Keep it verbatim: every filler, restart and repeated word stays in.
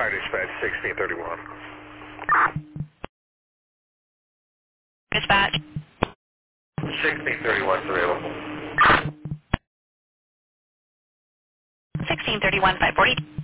Fire dispatch, sixteen thirty-one. Dispatch. sixteen thirty-one is available. sixteen thirty-one, five forty.